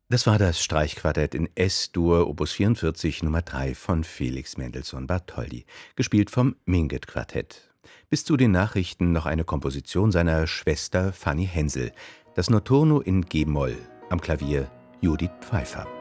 Das war das Streichquartett in S-Dur Opus 44 Nummer 3 von Felix Mendelssohn Bartholdy, gespielt vom Mingit-Quartett. Bis zu den Nachrichten noch eine Komposition seiner Schwester Fanny Hensel, das Notturno in G-Moll, am Klavier Judith Pfeiffer.